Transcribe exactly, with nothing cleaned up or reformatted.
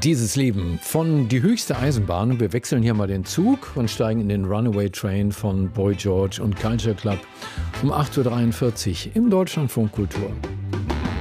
Dieses Leben von Die höchste Eisenbahn. Und wir wechseln hier mal den Zug und steigen in den Runaway Train von Boy George und Culture Club um acht Uhr dreiundvierzig im Deutschlandfunk Kultur.